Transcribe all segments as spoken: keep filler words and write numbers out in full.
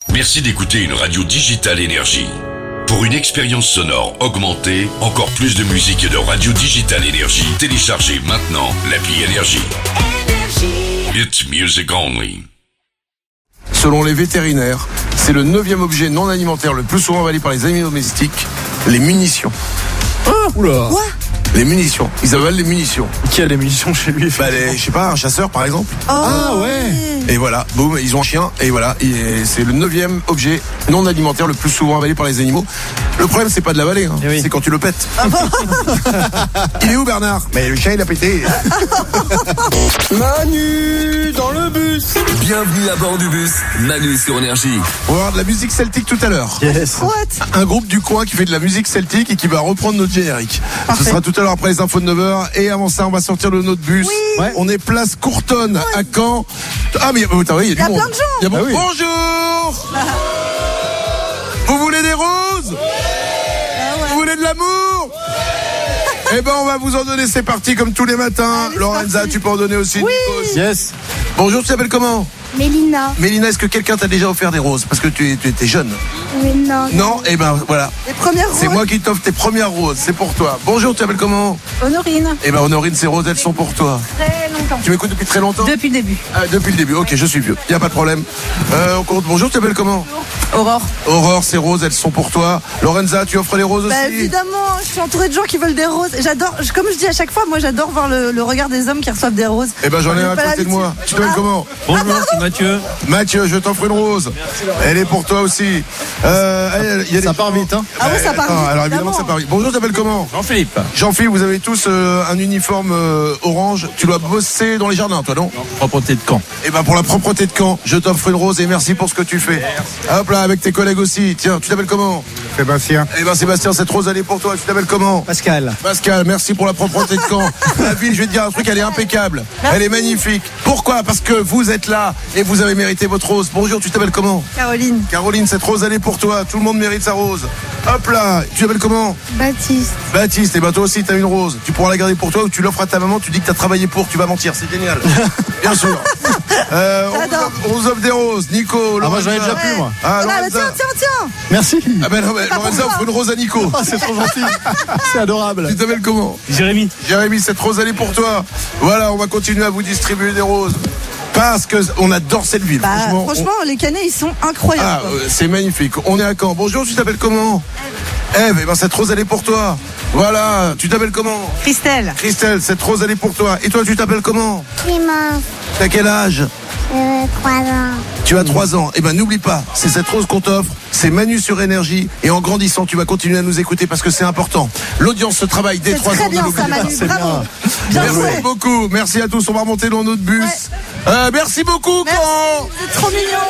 Merci d'écouter une radio digitale Énergie. Pour une expérience sonore augmentée, encore plus de musique et de radio digitale Énergie, téléchargez maintenant l'appli Énergie. It's music only. Selon les vétérinaires, c'est le neuvième objet non alimentaire le plus souvent avalé par les animaux domestiques, les munitions. Oh, oula. Quoi ? Les munitions. Ils avalent les munitions. Qui a des munitions chez lui? Bah, les, je sais pas, un chasseur par exemple. Oh, Ah ouais. Et voilà, boum, ils ont un chien, et voilà, et c'est le neuvième objet non alimentaire le plus souvent avalé par les animaux. Le problème, c'est pas de l'avaler, hein, oui. c'est quand tu le pètes. Il est où Bernard? Mais le chien, il a pété. Manu dans le bus. Bienvenue à bord du bus, Manu sur Énergie. On va avoir de la musique celtique tout à l'heure. Yes. what ? Un groupe du coin qui fait de la musique celtique et qui va reprendre notre générique. Parfait. Ce sera tout à l'heure après les infos de neuf heures. Et avant ça, on va sortir de notre bus. Oui. Ouais. On est place Courtonne à Caen. Ah mais oh, oui, il y a, Il y a du monde. plein de gens. Il y a beaucoup- Ah oui. Bonjour. Vous voulez des roses? Vous voulez de l'amour? Eh ben on va vous en donner, c'est parti comme tous les matins. Allez, c'est Lorenza, parti. tu peux en donner aussi. Oui. Nikos. Yes. Bonjour, tu t'appelles comment? Mélina. Mélina, est-ce que quelqu'un t'a déjà offert des roses? Parce que tu, es- tu étais jeune. Oui, non. Non? Eh ben voilà. Les premières C'est roses. moi qui t'offre tes premières roses, c'est pour toi. Bonjour, tu t'appelles comment? Honorine. Eh ben Honorine, ces roses, elles sont pour toi. Très longtemps. Tu m'écoutes depuis très longtemps? Depuis le début. Ah, depuis le début, ok, je suis vieux, y a pas de problème. Euh, on compte. Bonjour, tu t'appelles comment? Aurore. Aurore, ces roses, elles sont pour toi. Lorenza, tu offres les roses Bah aussi? évidemment, je suis entourée de gens qui veulent des roses. J'adore, je- comme je dis à chaque fois, moi j'adore voir le, le regard des hommes qui reçoivent des roses. Eh ben j'en ai J'ai un à pas côté de moi. l'habitude. Tu t'appelles Ah. comment? Bonjour, c'est Mathieu. Mathieu, je t'offre une rose. Elle est pour toi aussi. Euh, allez, il y a Ça des- part vite, hein. Ah ouais, ça part attends, vite, alors évidemment, évidemment. ça part vite. Bonjour, tu t'appelles comment? Jean-Philippe. Jean-Philippe, vous avez tous euh, un uniforme euh, orange. Tu dois bosser dans les jardins, toi, non? Propreté de Caen. Eh ben pour la propreté de Caen, je t'offre une rose et merci pour ce que tu fais. Hop là, avec tes collègues aussi. Tiens, tu t'appelles comment? Sébastien. Eh ben Sébastien, cette rose elle est pour toi. Tu t'appelles comment? Pascal. Pascal, merci pour la propreté de Caen. La ville, je vais te dire un truc, elle est impeccable. Elle est magnifique. Pourquoi? Parce que vous êtes là et vous avez mérité votre rose. Bonjour, tu t'appelles comment? Caroline. Caroline, cette rose elle est pour toi. Tout le monde mérite sa rose. Hop là, tu t'appelles comment? Baptiste. Baptiste, et ben toi aussi t'as une rose. Tu pourras la garder pour toi ou tu l'offres à ta maman. Tu dis que t'as travaillé pour. Tu vas mentir, c'est génial. Bien sûr. Euh, on, vous J'adore. offre, on vous offre des roses. Nico, Ah, moi j'en ai Lorenza. déjà plus, moi. Ah, Voilà, bah, Lorenza. tiens, tiens, tiens. Merci. Ah ben non, mais Pas pour Lorenza moi. offre une rose à Nico. C'est trop gentil. C'est adorable. Tu t'appelles comment? Jérémy. Jérémy, cette rose elle est pour toi. Voilà, on va continuer à vous distribuer des roses. Parce que on adore cette ville. Bah, franchement, franchement, on- les canets ils sont incroyables. Ah, quoi. euh, c'est magnifique. On est à Caen. Bonjour, tu t'appelles comment? Eve, eh ben cette rose elle est pour toi. Voilà, tu t'appelles comment? Christelle. Christelle, cette rose elle est pour toi. Et toi, tu t'appelles comment? Clémence. T'as quel âge? Euh, trois ans. Tu as trois ans. Eh ben n'oublie pas, c'est cette rose qu'on t'offre. C'est Manu sur Énergie. Et en grandissant, tu vas continuer à nous écouter parce que c'est important. L'audience se travaille dès C'est trois très ans. ne bien l'oubliez ça, pas. Manu. c'est Bravo. bien. Bien Merci joué. beaucoup. Merci à tous. On va remonter dans notre bus. Ouais. Euh, merci beaucoup, Merci. Caen. C'est trop mignon.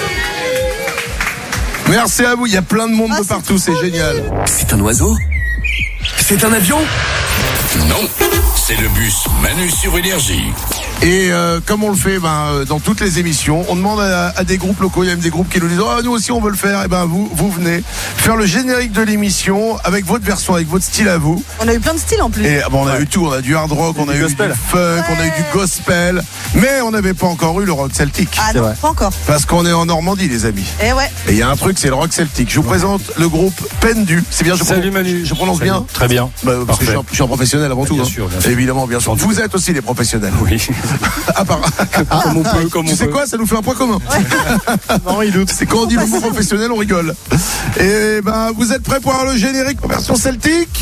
Merci à vous. Il y a plein de monde Ah, de c'est partout. C'est trop génial. C'est un oiseau? C'est un avion? Non, c'est le bus Manu sur Énergie. Et euh, comme on le fait ben, euh, dans toutes les émissions, on demande à, à des groupes locaux, il y a même des groupes qui nous disent oh, nous aussi on veut le faire, et ben vous, vous venez faire le générique de l'émission avec votre version, avec votre style à vous. On a eu plein de styles en plus. Et bon, on a eu tout, on a du hard rock, on a du eu gospel. du funk, on a eu du gospel, mais on n'avait pas encore eu le rock celtique. Ah C'est non, vrai. pas encore. Parce qu'on est en Normandie les amis. Eh ouais. Et il y a un truc, c'est le rock celtique. Je vous présente le groupe Pendu. C'est bien, je Salut, prononce, Manu. je prononce bien. Très bien. Bah, parce que je Parfait. suis, un, je suis un professionnel avant tout. bien hein. sûr, bien sûr. Évidemment, bien sûr. Vous êtes aussi des professionnels. Oui. À part. Comme on peut, comme on Tu sais peut. quoi, ça nous fait un point commun. Non, il doute. C'est quand on dit le mot professionnel, on rigole. Et ben, vous êtes prêts pour avoir le générique en version celtique?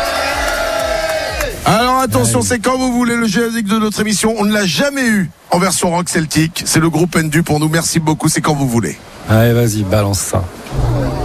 Alors attention, c'est quand vous voulez le générique de notre émission. On ne l'a jamais eu en version rock celtique. C'est le groupe Pendu pour nous. Merci beaucoup. C'est quand vous voulez. Allez, vas-y, balance ça.